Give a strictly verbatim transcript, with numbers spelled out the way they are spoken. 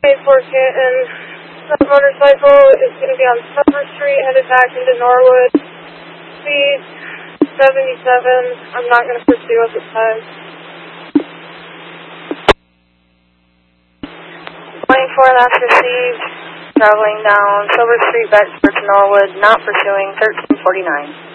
eight four Canton. The motorcycle is going to be on Summer Street, headed back into Norwood. Speed seventy-seven. I'm not going to pursue at this time. twenty-four last received. Traveling down Silver Street back towards Norwood, not pursuing thirteen forty-nine.